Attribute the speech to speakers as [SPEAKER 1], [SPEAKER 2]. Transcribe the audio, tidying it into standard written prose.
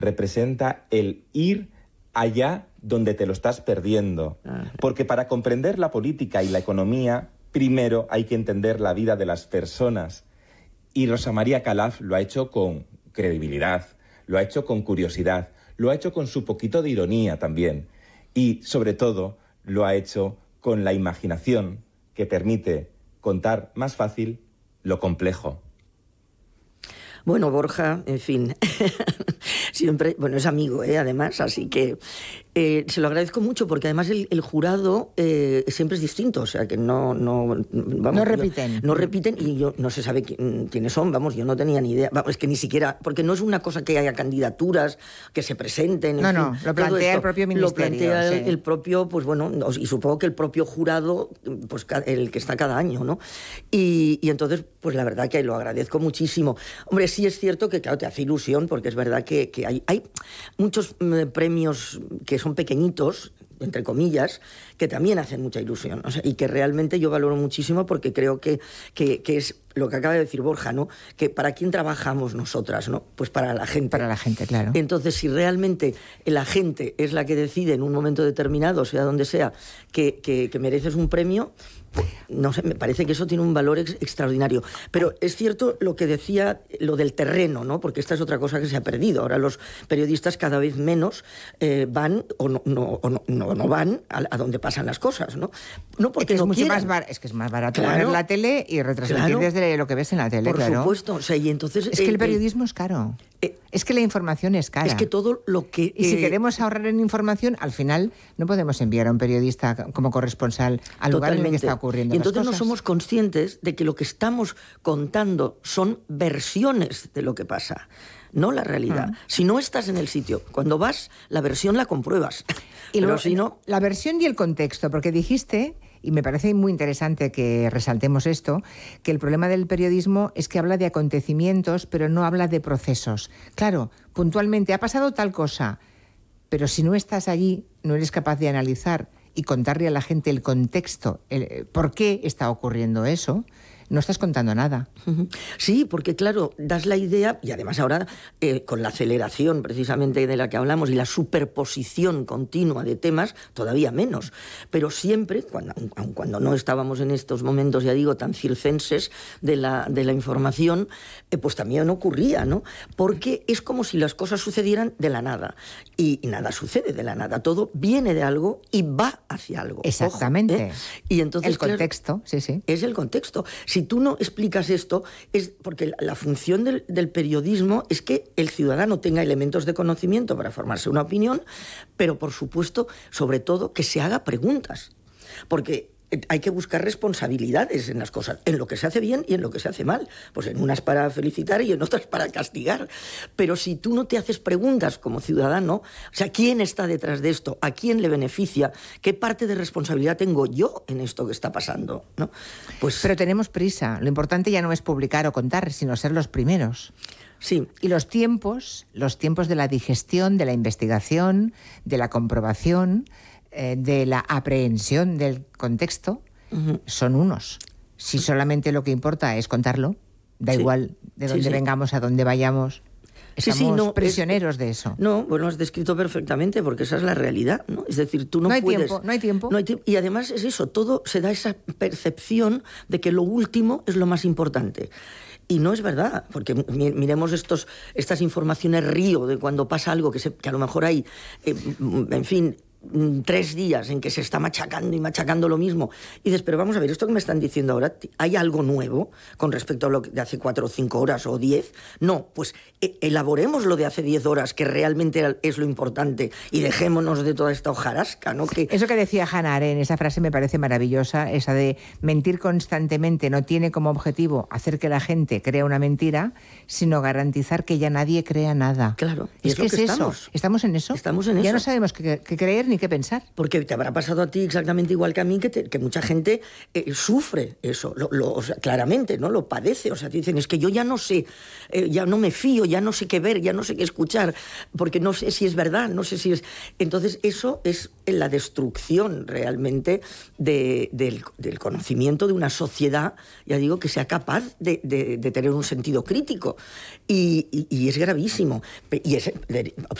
[SPEAKER 1] representa el ir allá donde te lo estás perdiendo. Porque para comprender la política y la economía, primero hay que entender la vida de las personas. Y Rosa María Calaf lo ha hecho con credibilidad, lo ha hecho con curiosidad, lo ha hecho con su poquito de ironía también. Y, sobre todo, lo ha hecho con la imaginación que permite contar más fácil lo complejo.
[SPEAKER 2] Bueno, Borja, en fin, siempre, bueno, es amigo, además, así que se lo agradezco mucho porque además el jurado siempre es distinto, o sea que vamos,
[SPEAKER 3] no repiten.
[SPEAKER 2] No repiten y yo no se sabe quiénes son, vamos, yo no tenía ni idea, vamos, es que ni siquiera, porque no es una cosa que haya candidaturas, que se presenten, en fin,
[SPEAKER 3] lo plantea el propio ministerio.
[SPEAKER 2] Lo plantea el propio, pues bueno, y supongo que el propio jurado, pues el que está cada año, ¿no? Y entonces, pues la verdad que lo agradezco muchísimo. Hombre, sí es cierto que, claro, te hace ilusión, porque es verdad que hay muchos premios que son pequeñitos, entre comillas, que también hacen mucha ilusión, o sea, y que realmente yo valoro muchísimo porque creo que es lo que acaba de decir Borja, ¿no? Que ¿para quién trabajamos nosotras, no? Pues para la gente.
[SPEAKER 3] Para la gente, claro.
[SPEAKER 2] Entonces, si realmente la gente es la que decide en un momento determinado, sea donde sea, que mereces un premio, pues, no sé, me parece que eso tiene un valor extraordinario. Pero es cierto lo que decía, lo del terreno, ¿no? Porque esta es otra cosa que se ha perdido. Ahora los periodistas cada vez menos van o no van a donde pasan las cosas, ¿no? No porque
[SPEAKER 3] es
[SPEAKER 2] no
[SPEAKER 3] mucho
[SPEAKER 2] quieran.
[SPEAKER 3] es que es más barato poner la tele y retransmitir desde lo que ves en la tele,
[SPEAKER 2] por supuesto. O sea, y entonces,
[SPEAKER 3] es que el periodismo es caro. Es que la información es cara.
[SPEAKER 2] Es que todo lo que...
[SPEAKER 3] Y si queremos ahorrar en información, al final no podemos enviar a un periodista como corresponsal al lugar en el que está ocurriendo.
[SPEAKER 2] Y entonces
[SPEAKER 3] las cosas.
[SPEAKER 2] No somos conscientes de que lo que estamos contando son versiones de lo que pasa, no la realidad. Si no estás en el sitio, cuando vas, la versión la compruebas.
[SPEAKER 3] Y luego,
[SPEAKER 2] pero si no...
[SPEAKER 3] La versión y el contexto, porque dijiste... Y me parece muy interesante que resaltemos esto, que el problema del periodismo es que habla de acontecimientos, pero no habla de procesos. Claro, puntualmente ha pasado tal cosa, pero si no estás allí, no eres capaz de analizar y contarle a la gente el contexto, por qué está ocurriendo eso, no estás contando nada.
[SPEAKER 2] Sí, porque claro, das la idea, y además ahora con la aceleración precisamente de la que hablamos y la superposición continua de temas, todavía menos. Pero siempre, aun cuando no estábamos en estos momentos, ya digo, tan circenses de la información, pues también ocurría, ¿no? Porque es como si las cosas sucedieran de la nada. Y nada sucede de la nada. Todo viene de algo y va hacia algo.
[SPEAKER 3] Exactamente.
[SPEAKER 2] Ojo, Y entonces,
[SPEAKER 3] el contexto, claro, sí.
[SPEAKER 2] Es el contexto. Si tú no explicas esto, es porque la función del periodismo es que el ciudadano tenga elementos de conocimiento para formarse una opinión, pero por supuesto, sobre todo, que se haga preguntas. Porque hay que buscar responsabilidades en las cosas, en lo que se hace bien y en lo que se hace mal. Pues en unas para felicitar y en otras para castigar. Pero si tú no te haces preguntas como ciudadano, o sea, ¿quién está detrás de esto? ¿A quién le beneficia? ¿Qué parte de responsabilidad tengo yo en esto que está pasando? ¿No? Pues...
[SPEAKER 3] Pero tenemos prisa. Lo importante ya no es publicar o contar, sino ser los primeros.
[SPEAKER 2] Sí.
[SPEAKER 3] Y los tiempos de la digestión, de la investigación, de la comprobación, de la aprehensión del contexto, son unos. Si solamente lo que importa es contarlo, da igual de dónde vengamos, a dónde vayamos, estamos prisioneros de eso.
[SPEAKER 2] No, bueno, has descrito perfectamente, porque esa es la realidad, ¿no? Es decir, tú no puedes...
[SPEAKER 3] No hay tiempo.
[SPEAKER 2] Y además es eso, todo se da esa percepción de que lo último es lo más importante. Y no es verdad, porque miremos estas informaciones río de cuando pasa algo que a lo mejor hay, en fin... 3 días en que se está machacando y machacando lo mismo. Y dices, pero vamos a ver, esto que me están diciendo ahora, ¿hay algo nuevo con respecto a lo de hace 4 o 5 horas o 10? No, pues elaboremos lo de hace 10 horas, que realmente es lo importante, y dejémonos de toda esta hojarasca, ¿no?
[SPEAKER 3] Eso que decía Hannah Arendt, esa frase me parece maravillosa, esa de mentir constantemente no tiene como objetivo hacer que la gente crea una mentira, sino garantizar que ya nadie crea nada.
[SPEAKER 2] Claro.
[SPEAKER 3] Es que es eso. ¿Estamos en eso?
[SPEAKER 2] Estamos en eso.
[SPEAKER 3] Ya no sabemos qué creer ni qué pensar.
[SPEAKER 2] Porque te habrá pasado a ti exactamente igual que a mí, que mucha gente sufre eso, o sea, claramente, ¿no? Lo padece. O sea, te dicen, es que yo ya no sé, ya no me fío, ya no sé qué ver, ya no sé qué escuchar, porque no sé si es verdad, no sé si es... Entonces, eso es la destrucción realmente del conocimiento de una sociedad, ya digo, que sea capaz de tener un sentido crítico. Y es gravísimo. Y es